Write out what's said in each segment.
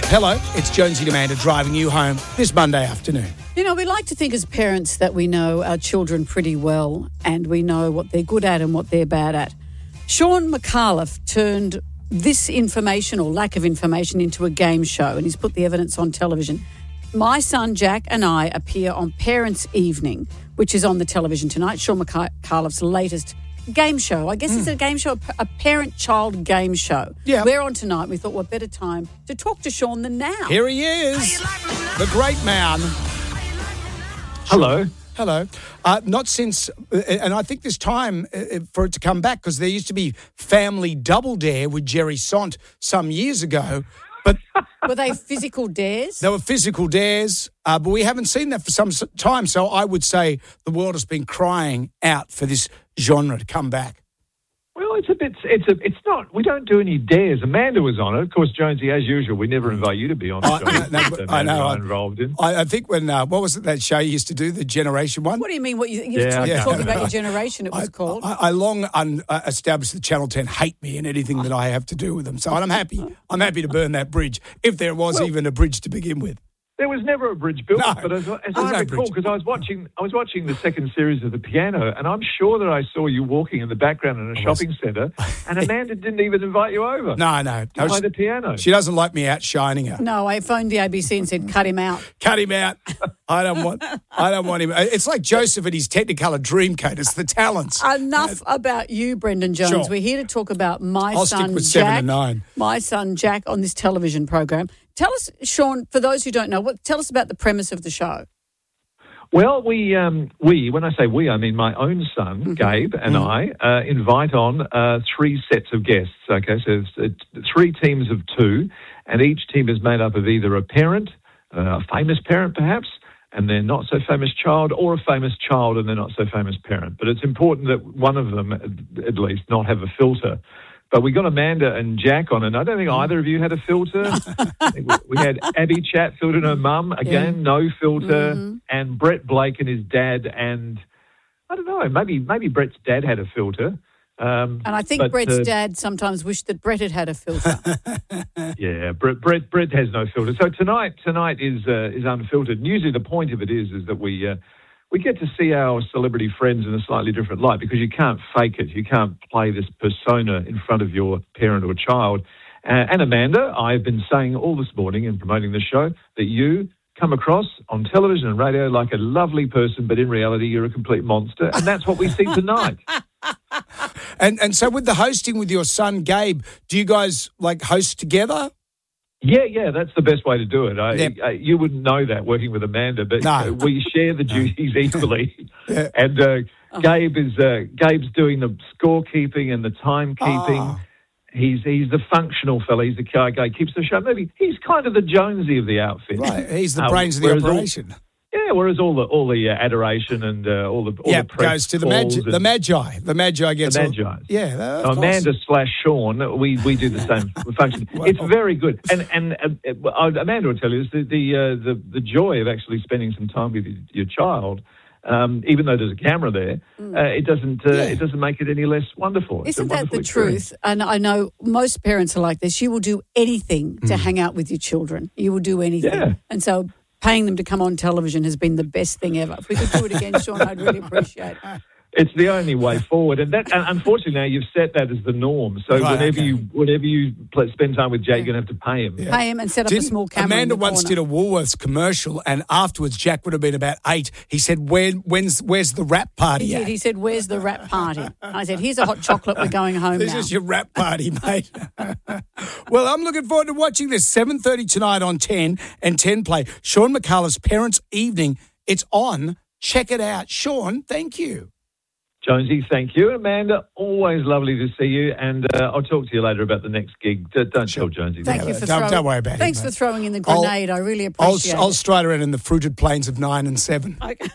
Hello, it's Jonesy and Amanda driving you home this Monday afternoon. You know, we like to think as parents that we know our children pretty well and we know what they're good at and what they're bad at. Sean McAuliffe turned this information or lack of information into a game show and he's put the evidence on television. My son Jack and I appear on Parents' Evening, which is on the television tonight, Sean McAuliffe's latest game show. I guess it's a game show, a parent-child game show. Yeah. We're on tonight. We thought, what better time to talk to Sean than now? Here he is, the great man. Hello. Hello. Not since, and I think this time for it to come back, because there used to be Family Double Dare with Jerry Sant some years ago. But Were they physical dares? they were physical dares, but we haven't seen that for some time. So I would say the world has been crying out for this genre to come back. Well, it's not, we don't do any dares. Amanda was on it. Of course, Jonesy, as usual, we never invite you to be on the show. I know. I'm involved in. I think when, what was it, that show you used to do, the Generation one? What do you mean? What you Yeah, talking about your generation, it was called? I long established that Channel 10 hate me and anything that I have to do with them. So I'm happy to burn that bridge, if there was even a bridge to begin with. There was never a bridge built, No, but as there's I no recall, bridge. because I was watching the second series of The Piano, and I'm sure that I saw you walking in the background in a shopping centre, and Amanda didn't even invite you over. No. To play the piano. She doesn't like me outshining her. No, I phoned the ABC and said, cut him out. Cut him out. I don't want him. It's like Joseph and his Technicolor Dreamcoat. It's the talents. Enough about you, Brendan Jones. Sure. We're here to talk about I'll son stick with Jack. 7 and 9. My son Jack on this television program. Tell us, Sean, for those who don't know, tell us about the premise of the show. Well, we, when I say we, I mean my own son, Gabe, and I invite on 3 sets of guests. Okay, so it's 3 teams of 2, and each team is made up of either a parent, a famous parent perhaps, and their not so famous child, or a famous child and their not so famous parent. But it's important that one of them, at least, not have a filter. But we got Amanda and Jack on, and I don't think either of you had a filter. I think we had Abby Chatfield and her mum, again, no filter, and Brett Blake and his dad, and I don't know, maybe Brett's dad had a filter. And I think Brett's dad sometimes wished that Brett had a filter. Yeah, Brett has no filter. So tonight is unfiltered. And usually the point of it is that we get to see our celebrity friends in a slightly different light, because you can't fake it. You can't play this persona in front of your parent or child. And Amanda, I've been saying all this morning in promoting the show that you come across on television and radio like a lovely person, but in reality you're a complete monster. And that's what we see tonight. And so with the hosting with your son, Gabe, do you guys host together? Yeah, that's the best way to do it. You wouldn't know that working with Amanda, but No. we share the duties equally. Yeah. And Gabe's doing the scorekeeping and the timekeeping. Oh. He's the functional fella. He's the guy keeps the show moving. He's kind of the Jonesy of the outfit. Right, he's the brains of the operation. Whereas all the adoration and all the press goes to the Magi. The Magi gets the Magi. Of course. Amanda / Sean, we do the same function. Well, it's very good, and Amanda will tell you the joy of actually spending some time with your child. Even though there's a camera there, it doesn't make it any less wonderful. Isn't that the truth? And I know most parents are like this. You will do anything to hang out with your children. You will do anything. Yeah. And so paying them to come on television has been the best thing ever. If we could do it again, Sean, I'd really appreciate it. It's the only way forward, and unfortunately now you've set that as the norm. So whenever you spend time with Jake, you're going to have to pay him. Yeah. Pay him and set up a small camera. Amanda in the once corner. did a Woolworths commercial, and afterwards Jack would have been about 8. He said, "Where's the rap party?" He did. He said, "Where's the rap party?" And I said, "Here's a hot chocolate. We're going home This now." is your rap party, mate. Well, I'm looking forward to watching this. 7:30 tonight on 10 and 10 Play. Sean McAuliffe's Parents' Evening. It's on. Check it out. Sean, thank you. Jonesy, thank you. Amanda, always lovely to see you. And I'll talk to you later about the next gig. Don't tell Jonesy. Thank you for don't worry about it. Thanks for throwing in the grenade. I really appreciate it. I'll stride around in the fruited plains of 9 and 7. Okay.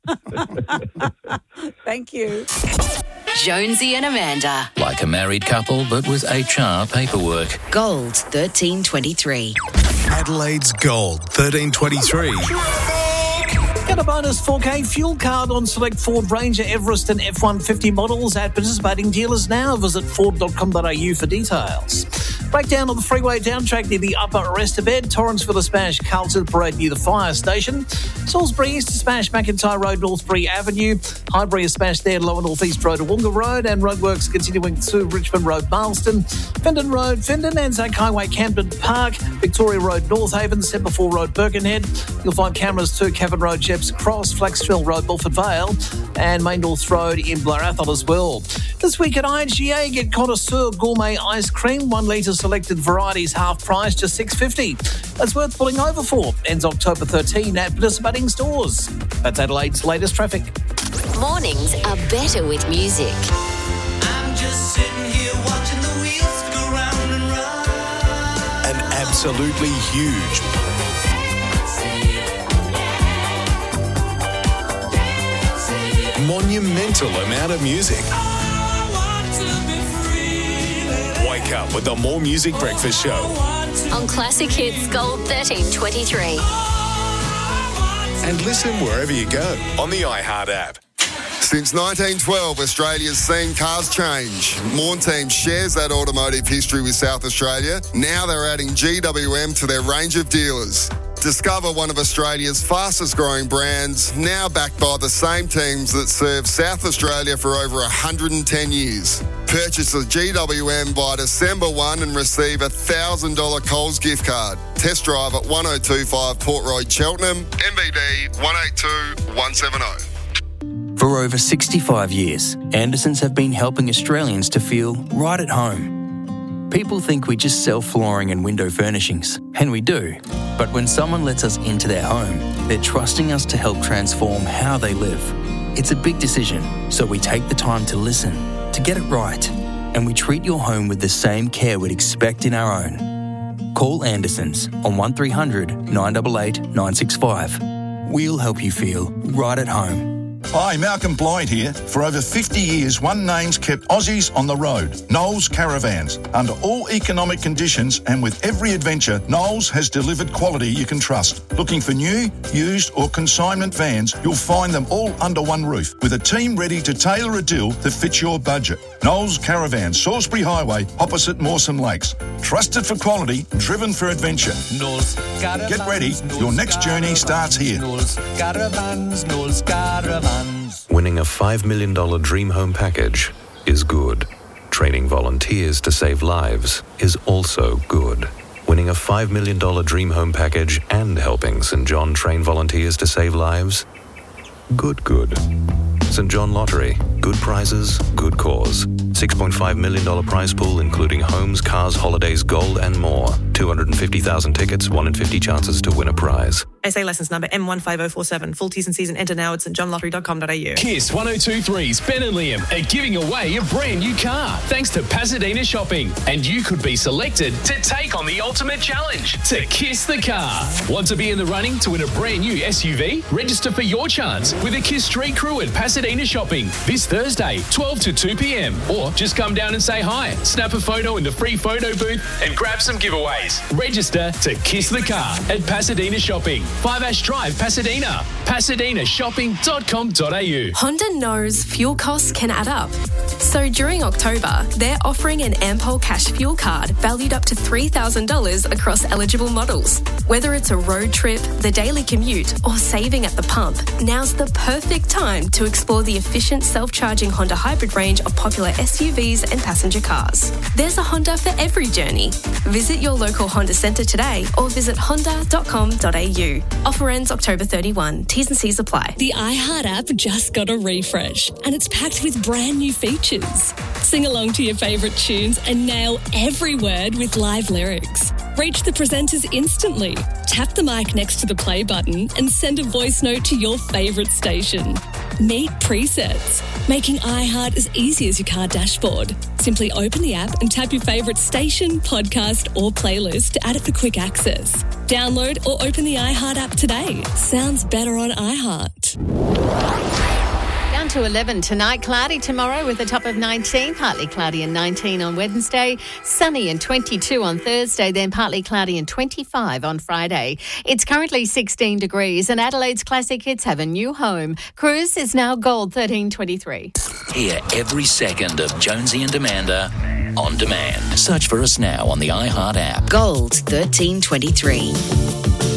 Thank you. Jonesy and Amanda. Like a married couple, but with HR paperwork. Gold 1323. Adelaide's Gold 1323. Get a bonus 4K fuel card on select Ford Ranger, Everest and F-150 models at participating dealers now. Visit ford.com.au for details. Breakdown on the freeway downtrack near the Upper Arrestor Bed. Torrensville to smash Carlton Parade near the fire station. Salisbury East to smash McIntyre Road, Northbury Avenue. Highbury is smashed there, Lower North East Road to Woonga Road. And roadworks continuing through Richmond Road, Marsden. Fendon Road, Fendon. Anzac Highway, Camden Park. Victoria Road, North Haven. Semperfor Road, Birkenhead. You'll find cameras to Cavan Road, Jeps Cross. Flaxfield Road, Bulford Vale. And Main North Road in Blair Athol as well. This week at IGA, get Connoisseur Gourmet Ice Cream. 1 litre selected varieties half price, just $6.50. That's worth pulling over for. Ends October 13 at participating stores. That's Adelaide's latest traffic. Mornings are better with music. I'm just sitting here watching the wheels go round and round. An absolutely huge, monumental amount of music. Wake up with the More Music Breakfast Show. On Classic Hits Gold 1323. And listen wherever you go on the iHeart app. Since 1912, Australia's seen cars change. Morn Team shares that automotive history with South Australia. Now they're adding GWM to their range of dealers. Discover one of Australia's fastest growing brands, now backed by the same teams that served South Australia for over 110 years. Purchase a GWM by December 1 and receive a $1,000 Coles gift card. Test drive at 1025 Port Road, Cheltenham, MBD 182170. For over 65 years, Andersons have been helping Australians to feel right at home. People think we just sell flooring and window furnishings, and we do. But when someone lets us into their home, they're trusting us to help transform how they live. It's a big decision, so we take the time to listen, to get it right, and we treat your home with the same care we'd expect in our own. Call Andersons on 1300 988 965. We'll help you feel right at home. Hi, Malcolm Blythe here. For over 50 years, one name's kept Aussies on the road, Knowles Caravans. Under all economic conditions and with every adventure, Knowles has delivered quality you can trust. Looking for new, used or consignment vans, you'll find them all under one roof, with a team ready to tailor a deal that fits your budget. Knowles Caravans, Salisbury Highway, opposite Mawson Lakes. Trusted for quality, driven for adventure. Knowles Caravans. Get ready, your next journey starts here. Knowles Caravans, Knowles Caravans. Winning a $5 million dream home package is good. Training volunteers to save lives is also good. Winning a $5 million dream home package and helping St. John train volunteers to save lives? Good. St. John Lottery. Good prizes, good cause. $6.5 million prize pool including homes, cars, holidays, gold and more. 250,000 tickets, 1 in 50 chances to win a prize. SA licence number M15047. Full T's and C's and enter now at stjohnlottery.com.au. Kiss 102.3's Ben and Liam are giving away a brand new car thanks to Pasadena Shopping. And you could be selected to take on the ultimate challenge to kiss the car. Want to be in the running to win a brand new SUV? Register for your chance with a Kiss Street Crew at Pasadena Shopping this Thursday, 12 to 2 p.m. Or just come down and say hi, snap a photo in the free photo booth and grab some giveaways. Register to kiss the car at Pasadena Shopping. 5 Ash Drive, Pasadena. PasadenaShopping.com.au. Honda knows fuel costs can add up. So during October, they're offering an Ampol Cash Fuel Card valued up to $3,000 across eligible models. Whether it's a road trip, the daily commute, or saving at the pump, now's the perfect time to explore the efficient self-charging Honda hybrid range of popular SUVs and passenger cars. There's a Honda for every journey. Visit your local Honda centre today or visit honda.com.au. Offer ends October 31. T's and C's apply. The iHeart app just got a refresh and it's packed with brand new features. Sing along to your favourite tunes and nail every word with live lyrics. Reach the presenters instantly. Tap the mic next to the play button and send a voice note to your favourite station. Meet presets, making iHeart as easy as your car dashboard. Simply open the app and tap your favourite station, podcast or playlist to add it for quick access. Download or open the iHeart app today. Sounds better on iHeart. Down to 11 tonight, cloudy tomorrow with a top of 19, partly cloudy and 19 on Wednesday, sunny and 22 on Thursday, then partly cloudy and 25 on Friday. It's currently 16 degrees and Adelaide's Classic Hits have a new home. Cruise is now Gold 1323. Hear every second of Jonesy and Amanda On demand. Search for us now on the iHeart app. Gold 1323.